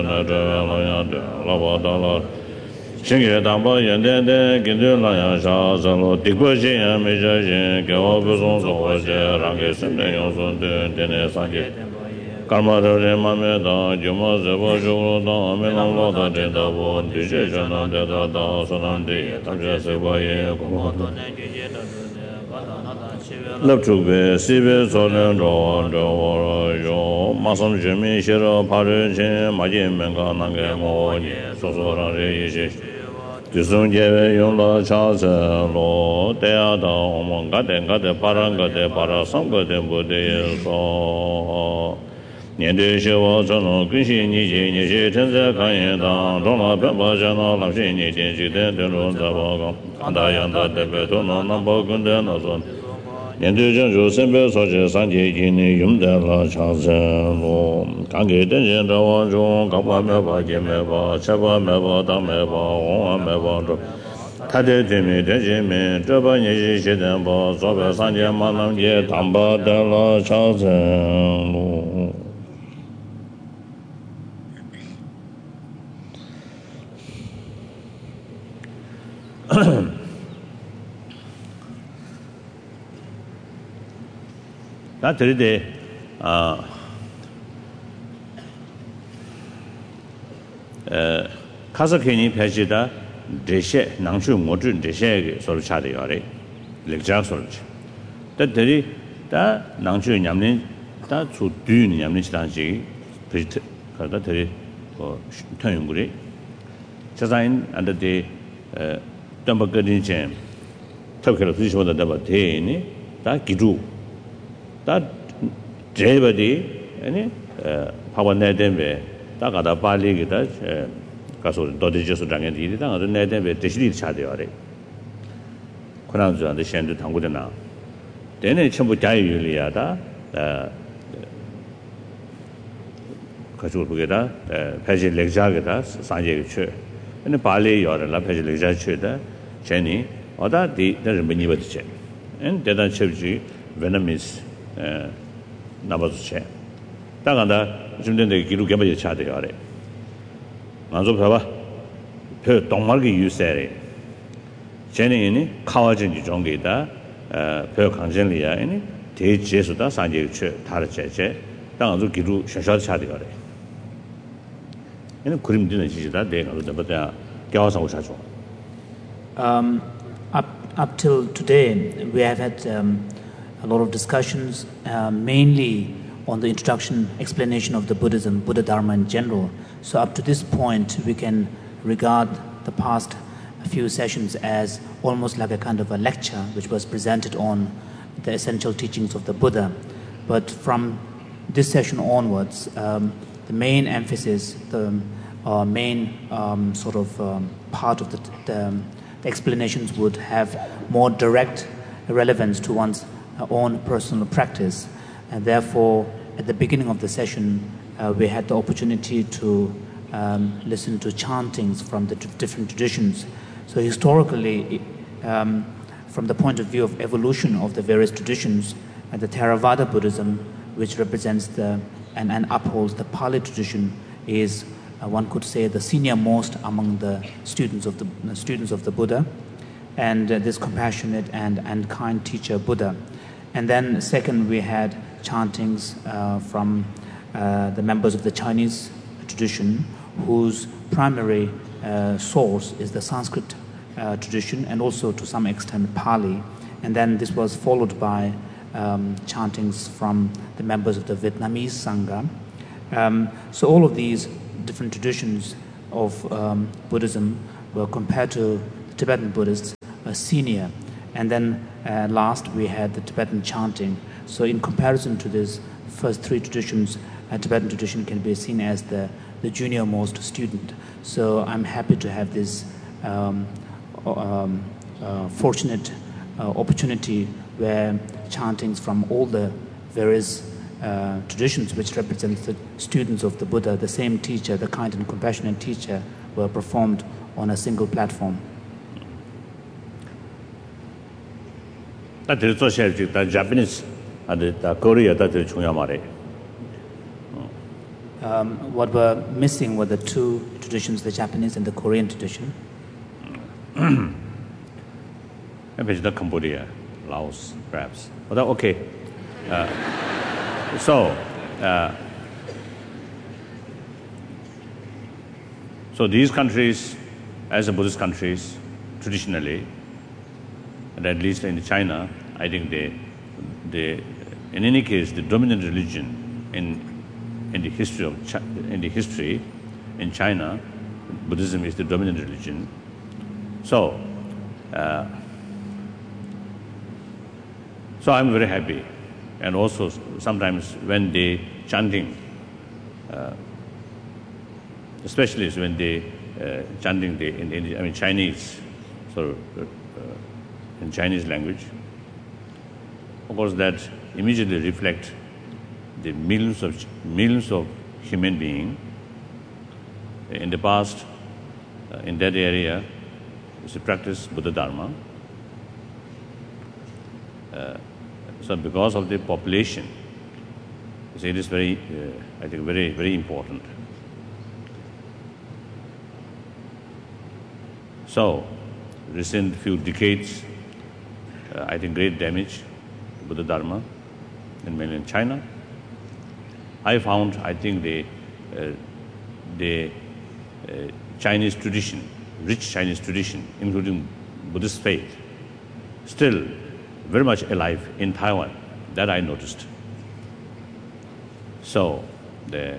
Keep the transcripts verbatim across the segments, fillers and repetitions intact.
Shinge Damba Yende, Gindu Laya Sha, Zalo, Dikwa Jin, Meja Jin, Gawa Buzon Zoje, Rangi Sende Yonson, Dene Sange, Karma Dore Mameda, Juma Zebo Juro, Melon Loda de Davo, Dije Jana de Dada, Sonandi, Tamja Sebaye, Komodo. Lapchukbe, Sibe, Solen, Ron, Yo, Masam Jimmy, Shiro, Parijin, Majin, Menga, Nangamo, Sosora, Yish. Jusung Jeve, Yonla, Chase, Lo, Deada, Omanga, Denga, Paranga, de Parasanga, de Bude, So. Niende Shiva, Jano, Gishi, Niji, Nishi, Tenze, Kanyenda, Dona, Pemba, Jana, Lamshi, Niji, Jiden, Tenun, Tabaga, Andayanda, Debetono, Namba, Gunde, Nazon. Niende Janju, Sembe, Soje, Sanji, Gini, Yumde, La, Chase, Lo, Kangi, Tenjin, Dawa, Jung, Kapa, Meba, Gemeba, Cheba, Meba, Dameba, Onga, Meba, Tade, Timi, Tenjimi, Jeba, Nishi, Shidenba, Sobe, Sanji, Manam, Ye, Tamba, De, La, Chase, Lo. 다 들이대 아 에, 카사케니 페지다 데셰 낭슈 모든 데셰게 서로 차대요래 렉자 서로지 다들이 다 낭슈 냠는 다 주뒤는 냠는 시단지 비트 가다 들이 어 통용구리 자자인 안데데 에 담바거든지 탑케로 뒤셔다 담바 대니 다 기두 다 제버디 아니 파워 내된베 다 가다 빨리기다 가서 도대지서 당연히 일이다 가서 내된베 대실이 차대요래 그나저한테 현재 당구되나 내내 전부 자유율이야다 어 가지고 보게다 패지 렉자게다 산제게 쳐 근데 발리 요래라 패지 렉자 쳐다 제니 어다 디 there's many words che and that chepji venomous 나버스체 다간다 좀된데 기루 개발이 차대요 아래 만족 봐봐 그 동말기 유세래 제네니 카와진지 종게다 어 강전리야 아니 대제수다 산제체 다르체체 당아주 기루 샤샤 차대요 아래 얘는 그림 되는 지지다 내가 그러다 겨워서 오셔줘 um up up till today we have had um a lot of discussions, uh, mainly on the introduction, explanation of the Buddhism, Buddha Dharma in general. So up to this point, we can regard the past few sessions as almost like a kind of a lecture which was presented on the essential teachings of the Buddha. But from this session onwards, um, the main emphasis, the uh, main um, sort of um, part of the, the, the explanations would have more direct relevance to one's own personal practice, and therefore at the beginning of the session uh, we had the opportunity to um, listen to chantings from the different traditions. So historically, um, from the point of view of evolution of the various traditions, uh, the Theravada Buddhism, which represents the and, and upholds the Pali tradition, is uh, one could say the senior most among the students of the uh, students of the Buddha, and uh, this compassionate and, and kind teacher Buddha. And then second, we had chantings uh, from uh, the members of the Chinese tradition, whose primary uh, source is the Sanskrit uh, tradition and also to some extent Pali. And then this was followed by um, chantings from the members of the Vietnamese Sangha. Um, so all of these different traditions of um, Buddhism were compared to the Tibetan Buddhists uh, senior. And then uh, last we had the Tibetan chanting. So in comparison to these first three traditions, uh, Tibetan tradition can be seen as the, the junior most student. So I'm happy to have this um, um, uh, fortunate uh, opportunity where chantings from all the various uh, traditions which represent the students of the Buddha, the same teacher, the kind and compassionate teacher, were performed on a single platform. 다들 소셜직 다 자파니스 아들 다 코리아 다들 중요 말에 Um, what we're missing were the two traditions, the Japanese and the Korean tradition. Maybe the Cambodia, Laos, perhaps. But okay. Uh, so, uh, so these countries, as the Buddhist countries, traditionally, and at least in China, I think they, they, in any case, the dominant religion in in the history of Ch- in the history in China, Buddhism is the dominant religion. So, uh, so I'm very happy, and also sometimes when they chanting, uh, especially when they uh, chanting the in, in I mean Chinese, so uh, in Chinese language, of course that immediately reflect the millions of millions of human beings in the past uh, in that area is to practice Buddha Dharma. Uh, so because of the population, so it is very, uh, I think, very very important. So, recent few decades, uh, I think, great damage to Buddha Dharma in mainland China. I found, I think, the uh, the uh, Chinese tradition, rich Chinese tradition, including Buddhist faith, still very much alive in Taiwan. That I noticed. So, the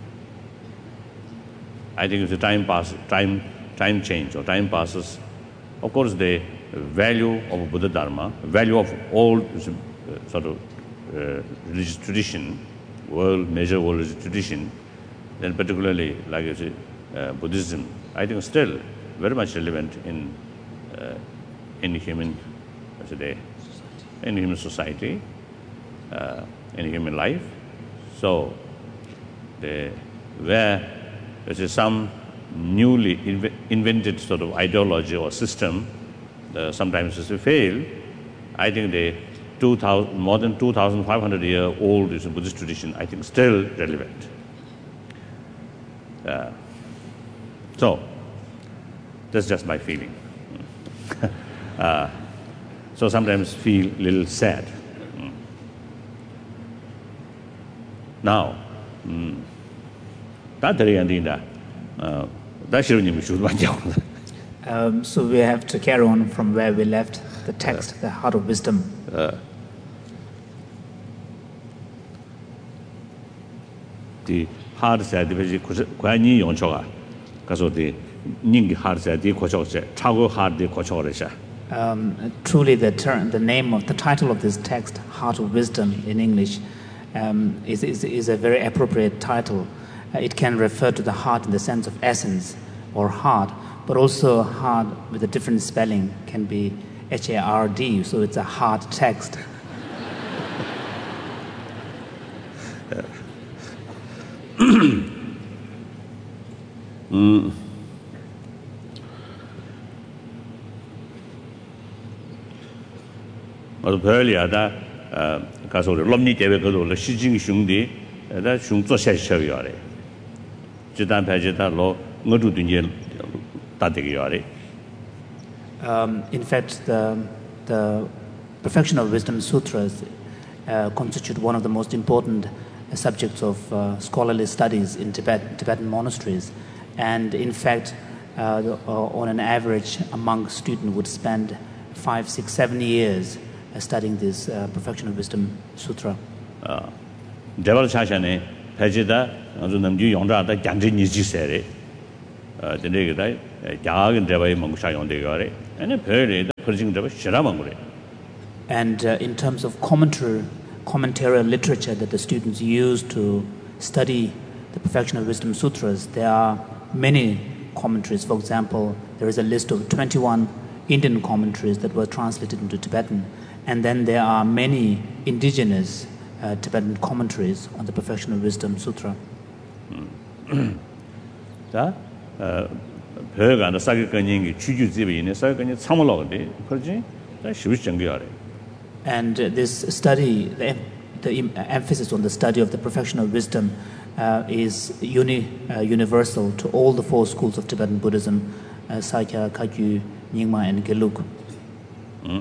I think if the time pass, time time change or time passes, of course, the value of Buddha Dharma, value of all uh, sort of uh, religious tradition. World, major world tradition, then particularly like you say, uh, Buddhism, I think still very much relevant in uh, in human today, in human society, uh, in human life. So, the where there is some newly inv- invented sort of ideology or system, uh, sometimes it's a fail. I think the two thousand, more than two thousand five hundred year old is a Buddhist tradition, I think still relevant. Uh, so, that's just my feeling. uh, so sometimes feel a little sad. Mm. Now, that's the ending that. Um, so we have to carry on from where we left the text, uh, the Heart of Wisdom. Uh, the heart side the kwani yongchoga kaso the ning heart side the kochoche chago heart the kochoresha. Um, truly, the term, the name of the title of this text, Heart of Wisdom in English, um, is, is is a very appropriate title. Uh, it can refer to the heart in the sense of essence or heart, but also heart with a different spelling can be H A R D, so it's a hard text. mm. Also earlier that uh kaso lomni tebe ko lo shijing shungdi da shung zo sha sha yo re jidan pa jidan lo ngodu dunye ta de yo re. Um, in fact, the, the Perfection of Wisdom Sutras uh, constitute one of the most important uh, subjects of uh, scholarly studies in Tibet, Tibetan monasteries. And in fact, uh, the, uh, on an average, a monk student would spend five, six, seven years uh, studying this uh, Perfection of Wisdom Sutra. Deval Chashane, Pajida, Namju Yonda, the Ganji Niji Sere, the Negada, Yag and Deva Mongusha Yondegare, and a period of Persian Deva Shiramangure. And uh, in terms of commentary, commentarial literature that the students use to study the Perfection of Wisdom Sutras, there are many commentaries. For example, there is a list of twenty-one Indian commentaries that were translated into Tibetan, and then there are many indigenous uh, Tibetan commentaries on the Perfection of Wisdom Sutra. 자, 배가 나 사기 건행이 취주 집에 있는 사기 건행 참을러데 그러지? 다 쉬우시 정교하래. And uh, this study, the, the emphasis on the study of the Perfection of Wisdom uh, is uni, uh, universal to all the four schools of Tibetan Buddhism, uh, Sakya, Kagyu, Nyingma, and Gelug. Mm.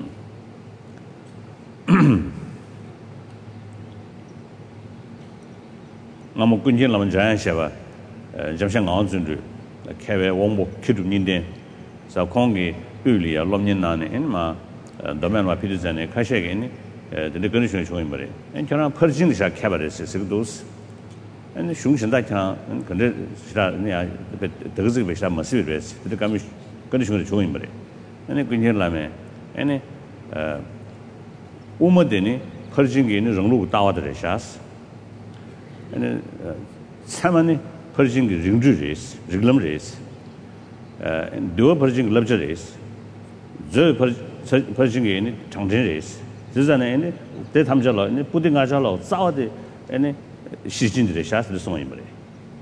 Ngamo kunjin lam jan shaba jamshan ngang zun du kewe wongbo kidu ninde sa kongi uli ya lomnyin nane en ma domen ma pidu zane kashege ni de gnu shun shun bare en kana perjin sha kebare se se dos en shung shin da kan kan de sha ne ya de ge be sha ma si be de kam gnu shun shun bare en kunjin lame en 어 우모데니 퍼징기는 정로 다와들 샤스 ene samane perjing ringju res riglam res uh and do perjing labja res zo perjing ene changjen res zizane ene de tamjalo ene puding ajalo zawde ene shijin de shas de song imre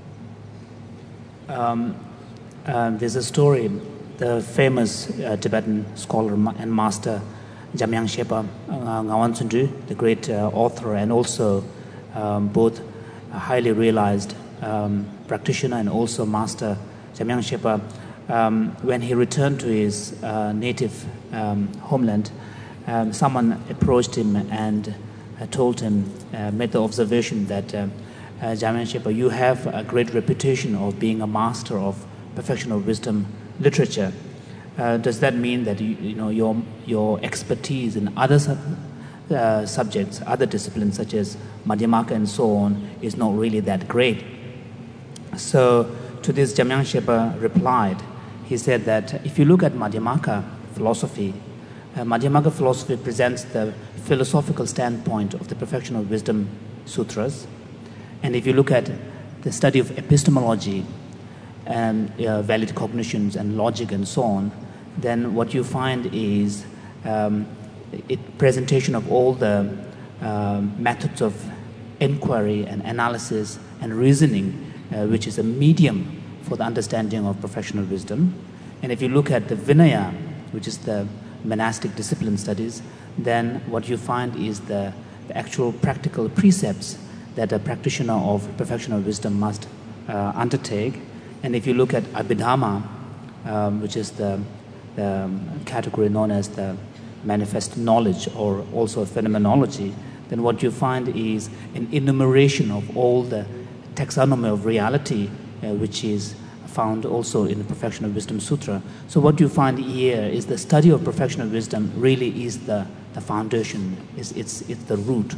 um um there's a story, the famous uh, Tibetan scholar and master Jamyang Shepa uh, Ngawan Sundu, the great uh, author and also um, both a highly realized um, practitioner and also master, Jamyang Shepa, um, when he returned to his uh, native um, homeland, um, someone approached him and uh, told him, uh, made the observation that uh, uh, Jamyang Shepa, you have a great reputation of being a master of perfection of wisdom literature. Uh, does that mean that you, you know your your expertise in other sub, uh, subjects, other disciplines such as Madhyamaka and so on, is not really that great? So to this, Jamyang Shepa replied. He said that if you look at Madhyamaka philosophy, uh, Madhyamaka philosophy presents the philosophical standpoint of the Perfection of Wisdom sutras, and if you look at the study of epistemology and uh, valid cognitions and logic and so on, then what you find is um, it presentation of all the uh, methods of inquiry and analysis and reasoning, uh, which is a medium for the understanding of professional wisdom. And if you look at the Vinaya, which is the monastic discipline studies, then what you find is the, the actual practical precepts that a practitioner of professional wisdom must uh, undertake. And if you look at Abhidhamma, um, which is the, the category known as the manifest knowledge or also phenomenology, then what you find is an enumeration of all the taxonomy of reality, uh, which is found also in the Perfection of Wisdom Sutra. So what you find here is the study of Perfection of Wisdom really is the, the foundation, it's, it's, it's the root.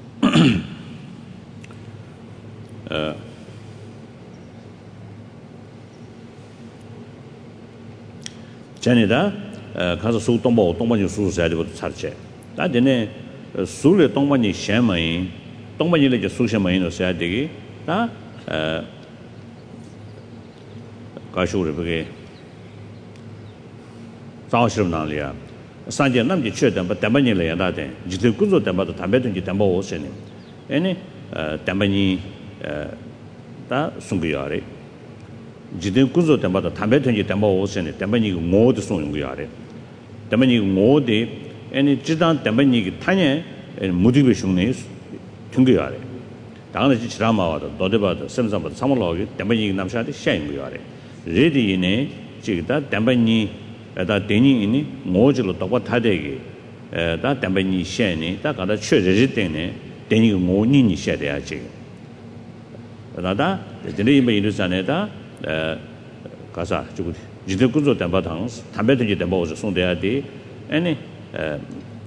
uh. 전에다 가서 수 동보 동반이 수수 해야 되고 살체 다전에 수를 동반이 셴마인 동반이를 이제 수셴마인을 써야 되기 다어 가쇼를 그게 자오시름 나리아 산제 남지 최단 바 담반이를 해야 돼 지들 군조 담바도 담배든지 담바 오세네 에네 어 담반이 어다 숨기야래 지든 군조 담바도 담배든지 담바 오세네 담반이 모두 송용기야래 담반이 모두 에네 지단 담반이 타네 무디베 슝네 퉁기야래 당연히 지라마와도 너데바도 샘sam바도 사물로기 담반이 남샤데 샤잉기야래 레디네 지다 담반이 다 데니니 모질로 똑바 타데기 에다 담반이 샤니 다 가다 최저지 때네 데니 모니니 샤데야지 나다 데니 메이르산에다 에 가사 주고 지대군조 담바당 담배든지 담바오서 송대야디 아니 에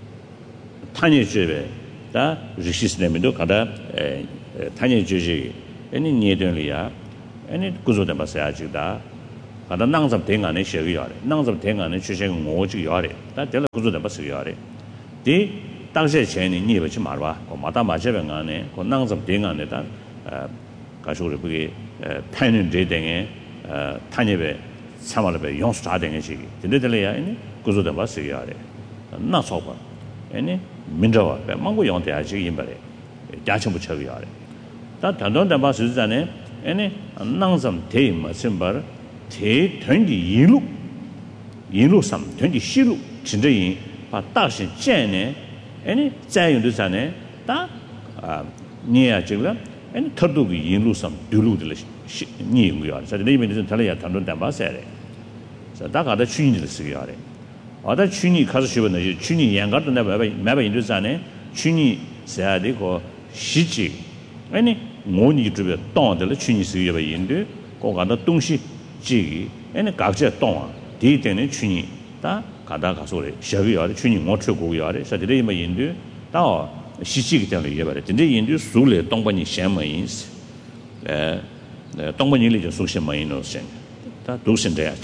타니주베 다 리시스네미도 가다 에 타니주지 아니 니에던리야 아니 구조 담바사야지다 가다 낭잡 대안에 셔기야래 낭잡 대안에 주생 모지야래 다 될 구조 담바서야래 디 당시에 전에 니버지 말봐 고 마다 마제병안에 고 낭잡 대안에다 에 가쇼를 그게 타는 데등에 어 타니베 사말베 용수 다등에 시기 근데들이야 이니 구조된 바스야래 나서봐 아니 민저와 망고 용대야지 임바래 자청 붙여야래 다 단단한 바스잖아요 아니 낭섬 대임 심바 대 전기 일루 일루 삼 전기 시루 진짜이 바 다신 젠네 아니 자용도잖아요 다아 니야 지금 and Tardu in Lusam, Dulu, New Yard, so the name is Talia Tandun Dambasere. So that got the Chini Sigare. Other Chini Kazushi, Chini Yangat never never into Zane, Chini Sadi or Shichi. Any money to be done the Chini Siga into, Kogana Tungshi, Jigi, and a Gaja Don, did any Chini, that Kadaka Sore, Shavi or Chini Motrogo Yard, so the name into, that Shichi tell you about it. The Indu Sule, Dongbani Shamains, uh, Dongbani Social Maino, that docent there.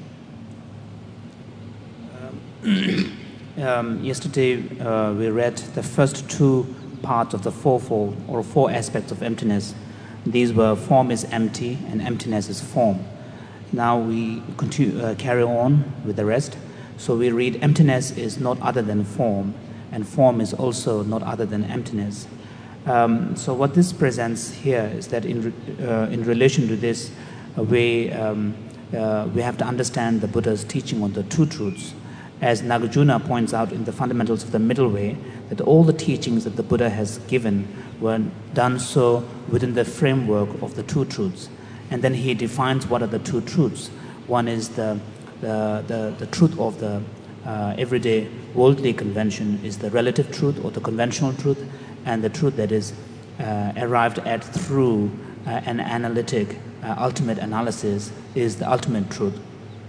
Um, yesterday, uh, we read the first two parts of the fourfold or four aspects of emptiness. These were form is empty and emptiness is form. Now we continue, uh, carry on with the rest. So we read emptiness is not other than form, and form is also not other than emptiness. Um, so what this presents here is that in, re- uh, in relation to this, uh, we, um, uh, we have to understand the Buddha's teaching on the two truths. As Nagarjuna points out in the Fundamentals of the Middle Way, that all the teachings that the Buddha has given were done so within the framework of the two truths. And then he defines what are the two truths. One is the, the, the, the truth of the uh, everyday worldly convention is the relative truth or the conventional truth, and the truth that is uh, arrived at through uh, an analytic, uh, ultimate analysis is the ultimate truth.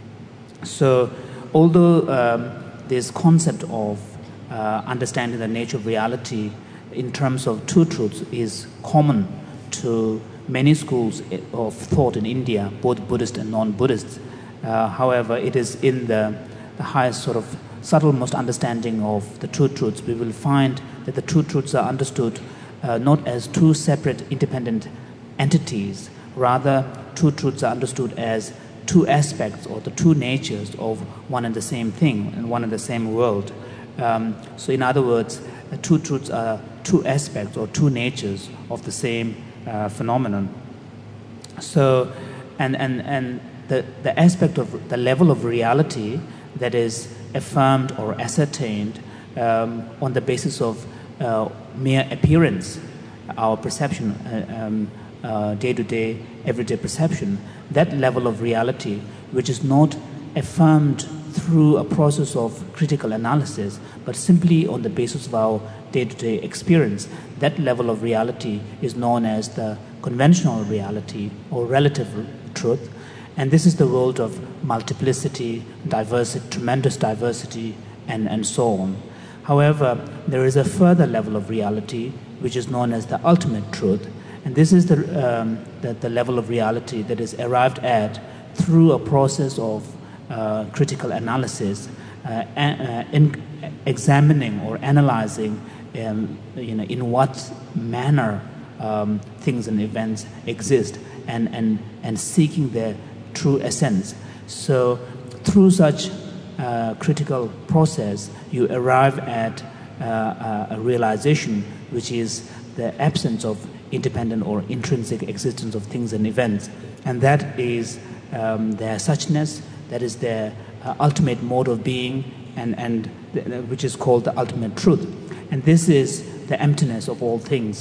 So, although um, this concept of uh, understanding the nature of reality in terms of two truths is common to many schools of thought in India, both Buddhist and non-Buddhist, uh, however, it is in the, the highest sort of subtlemost understanding of the two truths, we will find that the two truths are understood uh, not as two separate independent entities, rather two truths are understood as two aspects or the two natures of one and the same thing and one and the same world. Um, so in other words, the two truths are two aspects or two natures of the same uh, phenomenon. So, and, and, and the, the aspect of the level of reality that is affirmed or ascertained um, on the basis of uh, mere appearance, our perception, uh, um, uh, day-to-day, everyday perception, that level of reality, which is not affirmed through a process of critical analysis, but simply on the basis of our day-to-day experience, that level of reality is known as the conventional reality or relative truth. And this is the world of multiplicity, diversity, tremendous diversity, and, and so on. However, there is a further level of reality, which is known as the ultimate truth. And this is the, um, the, the level of reality that is arrived at through a process of uh, critical analysis, uh, uh, in examining or analyzing um, you know, in what manner um, things and events exist, and, and, and seeking their true essence. So through such uh, critical process, you arrive at uh, a realization which is the absence of independent or intrinsic existence of things and events, and that is um, their suchness, that is their uh, ultimate mode of being, and, and the, which is called the ultimate truth. And this is the emptiness of all things.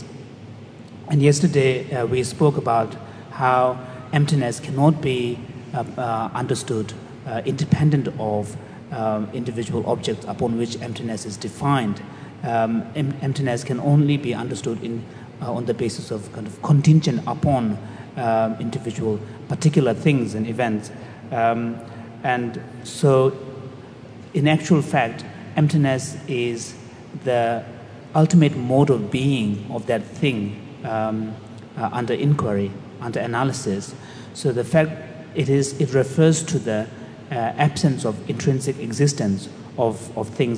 And yesterday uh, we spoke about how emptiness cannot be uh, uh, understood uh, independent of um, individual objects upon which emptiness is defined. Um, em- emptiness can only be understood in uh, on the basis of kind of contingent upon um, individual particular things and events. Um, and so, in actual fact, emptiness is the ultimate mode of being of that thing um, uh, under inquiry, under analysis. So the fact it is, it refers to the uh, absence of intrinsic existence of, of things